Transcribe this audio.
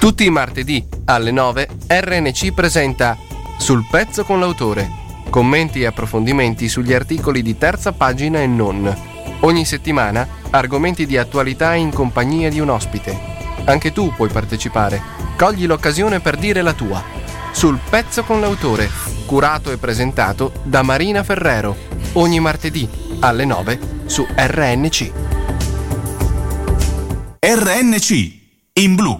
Tutti i martedì alle 9 RNC presenta Sul pezzo con l'autore. Commenti e approfondimenti sugli articoli di terza pagina e non. Ogni settimana argomenti di attualità in compagnia di un ospite. Anche tu puoi partecipare. Cogli l'occasione per dire la tua. Sul pezzo con l'autore, curato e presentato da Marina Ferrero. Ogni martedì alle 9 su RNC. RNC in blu.